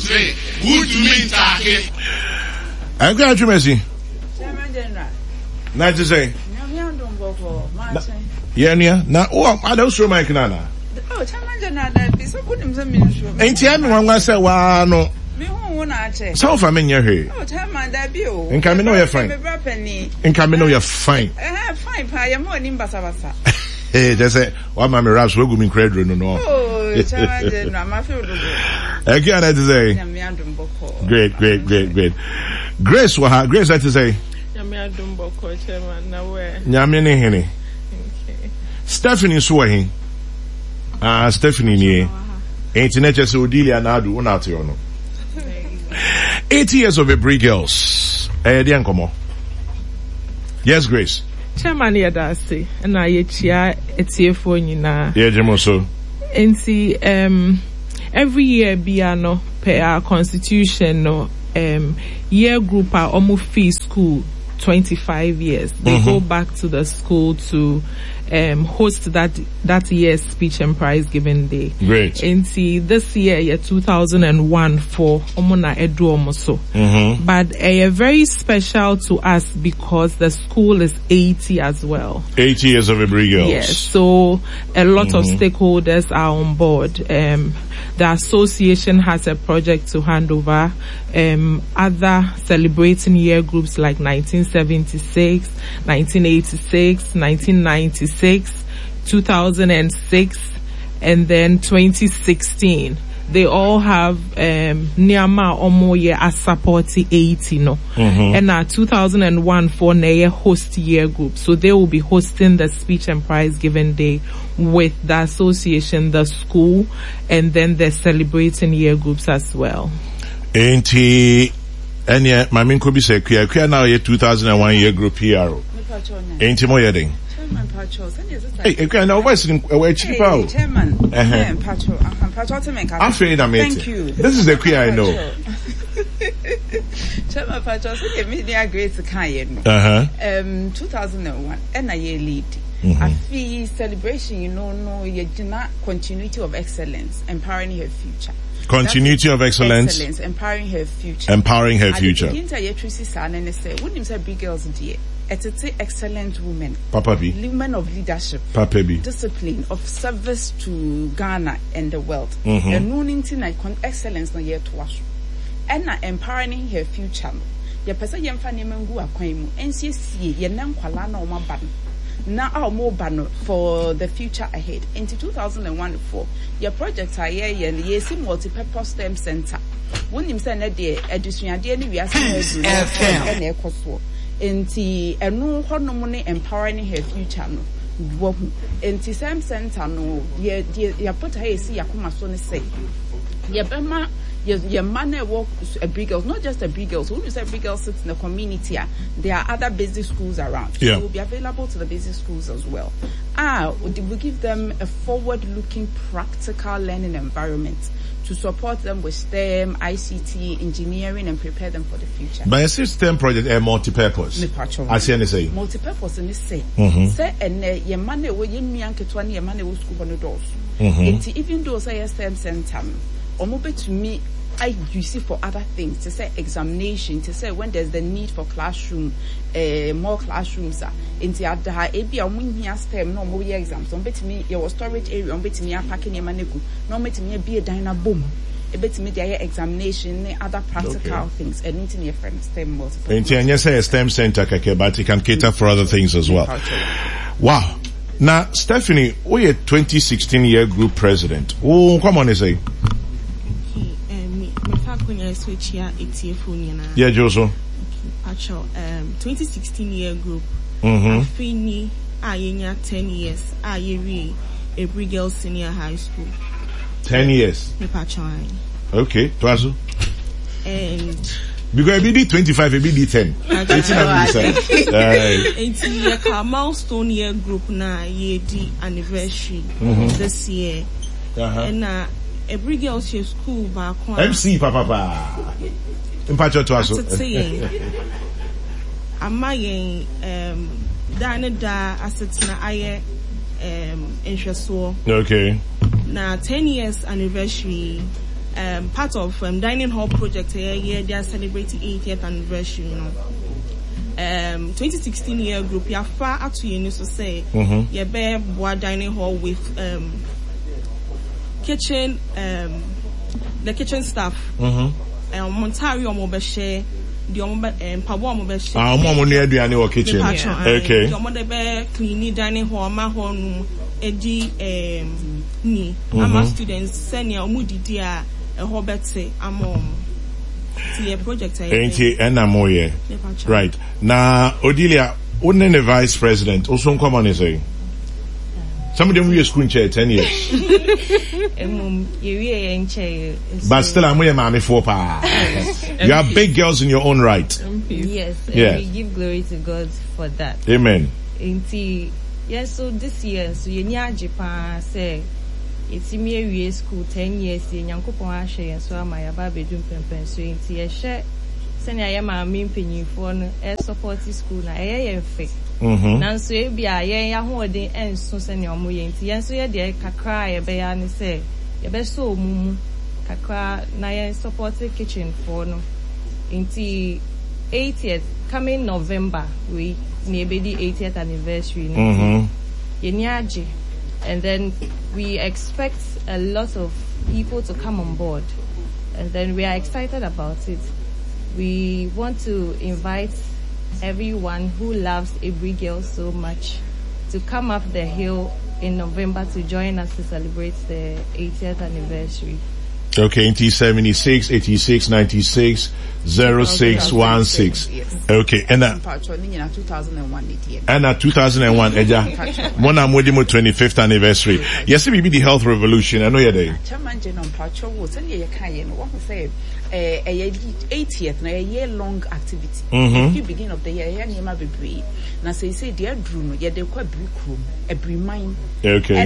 say, who to mean take? I'm going to Messi. Chairman General. Not to say. Yeah. Now, I don't show my canana. Oh, Chairman General, that is so good in some ministry. Ain't you one say, well, no. So if I'm in your hair. Oh, Chairman, that bill. In Camino, you're fine. In Camino, you're fine. Fine, pie, I'm more in Basabasa. Hey, that's it. What my raps will go in credit, no. Oh, Chairman General, my favorite. Again, I to say. Great. Grace, what Grace had to say? Nyamini Henny. Stephanie Swahin. Stephanie nie. Internet just Odilia Nadu, Unationo. 80 years of Every Girls. Diancomo. Yes, Grace. Chairman Yadasi, and I chia etiefo na. Yeah, Jemoso. And every year biano per our constitution no year group are almost fee school 25 years. They go back to the school to host that year's speech and prize giving day. Great. And see this year 2001 for Omona Edu Omoso. But very special to us because the school is 80 as well. 80 years of Every Girls. Yes. So a lot of stakeholders are on board. The association has a project to hand over other celebrating year groups like 1976, 1986, 1996, 2006, and then 2016. They all have Niama Omoye as supporting 80 no. And 2001 for Neye host year group. So they will be hosting the speech and prize giving day with the association, the school, and then the celebrating year groups as well. Ain't he? And yeah, my main could be say, Queer now year 2001 year group PRO. Ain't he more yedding? Hey, now what's in a cheap out? Chairman, thank you. This is the queer I know. Chairman Pachos, media great to Kayen. 2001, and a year lead. A fee celebration, you continuity of excellence, empowering her future. Continuity of excellence, empowering her future. Empowering her future. I wouldn't say big girls, dear. It's a excellent woman. Papa B. Women of leadership. Papa B. Discipline, of service to Ghana and the world. And nooning excellence no year to wash. And empowering her future. Ya pesa yemfa nemengu akwaimu. NCC ye nam kwala na oma ban. Na our more ban for the future ahead. Into 2001 your project are ye see multi-purpose STEM center. When him say na de addition ade ni wiase na ekoso. Enti enu hono ne empowering her future no. Enti STEM center no ye put her see yakoma so ne say. Ye bema your man work a big girls, not just a big girls. When you say big girls sits in the community, there are other basic schools around. Yeah. So it will be available to the basic schools as well. We give them a forward-looking, practical learning environment to support them with STEM, ICT, engineering, and prepare them for the future. But a STEM project is multi-purpose. I say multi-purpose in this say. Say and your money will you me anke 20 your money will school on the doors. Even though say STEM center. Or move to me, I use it for other things, to say examination, to say when there's the need for classroom, more classrooms, into the high AB, I'm winning here STEM, no more exams. Don't bet me your storage area, don't bet me a packing your maneku, no bet me be a diner boom. A bet me their examination, other practical things, and into your friend STEM multiple. And yes, a STEM center, but it can cater for other things as well. Wow. Now, Stephanie, we're a 2016 year group president. Oh, come on, say. Yeah, Joso. 2016 year group. Afini ayenya 10 years. Ayeri Every Girls Senior High School. 10 years. Okay, Twazo. And because it be 25, it be 10. It's a milestone year group na year anniversary this year. And Every Girls School back MC Papa. Impacho to us. Amaye Dana da assetina aye interest. Okay. Na 10 years anniversary part of dining hall project here. They are celebrating 80th anniversary. 2016 year group. Ya far at you so say. Ya be boa dining hall with kitchen the kitchen staff. Montario mo share. The Pabo mo be share. Mo near the kitchen. Okay. The mo be clean dining hall ma hall edi ni ama students senior omudidi a ehobete amom ti project enti enamoye right na Odilia one the vice president also come on say some of them we school in 10 years but still amoye mami for pa you are big girls in your own right. Yes, we give glory to God for that. Amen. Enti yes, so this year, so you near Japan say it's me school 10 years. Yankopon share so my baby doing pen so into share. Send I am a mean penny for support school na fake. Nanso e bia ya hoden enso send your mo yenti. Yanso ye de kakra ye be ya ni say ye be so mumu kakra na ye support kitchen for no. Inti 80th coming November we maybe the 80th anniversary. And then we expect a lot of people to come on board. And then we are excited about it. We want to invite everyone who loves Every Girl so much to come up the hill in November to join us to celebrate the 80th anniversary. Okay, in 76, 86, 96, 0616. Yes. Okay, and that 2001 and at 2001, Eja, Mona Modimo 25th anniversary. Yes, it be the health revolution. I know you're there. Chairman General Pacho was and you can what say a 80th na a year long activity. You begin of the year, you might be brave. Now say, dear Bruno, you're the quite brick room, a bree mine. Okay.